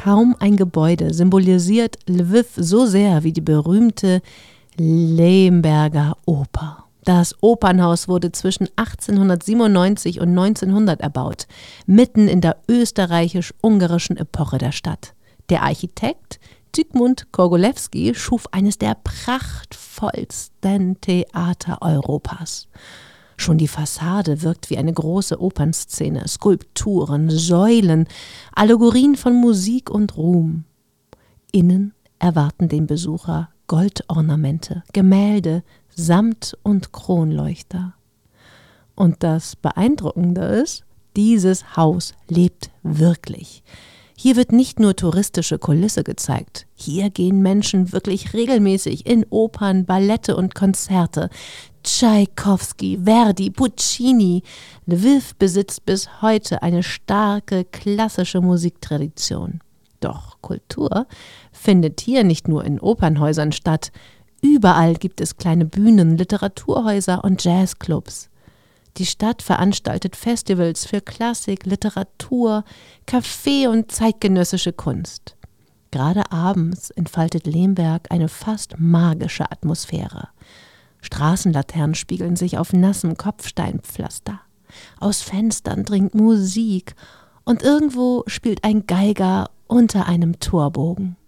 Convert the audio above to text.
Kaum ein Gebäude symbolisiert Lwiw so sehr wie die berühmte Lemberger Oper. Das Opernhaus wurde zwischen 1897 und 1900 erbaut, mitten in der österreichisch-ungarischen Epoche der Stadt. Der Architekt Zygmunt Kogolewski schuf eines der prachtvollsten Theater Europas. Schon die Fassade wirkt wie eine große Opernszene, Skulpturen, Säulen, Allegorien von Musik und Ruhm. Innen erwarten den Besucher Goldornamente, Gemälde, Samt- und Kronleuchter. Und das Beeindruckende ist, dieses Haus lebt wirklich. Hier wird nicht nur touristische Kulisse gezeigt. Hier gehen Menschen wirklich regelmäßig in Opern, Ballette und Konzerte. Tschaikowski, Verdi, Puccini. Lwiw besitzt bis heute eine starke klassische Musiktradition. Doch Kultur findet hier nicht nur in Opernhäusern statt. Überall gibt es kleine Bühnen, Literaturhäuser und Jazzclubs. Die Stadt veranstaltet Festivals für Klassik, Literatur, Kaffee und zeitgenössische Kunst. Gerade abends entfaltet Lemberg eine fast magische Atmosphäre. Straßenlaternen spiegeln sich auf nassem Kopfsteinpflaster. Aus Fenstern dringt Musik und irgendwo spielt ein Geiger unter einem Torbogen.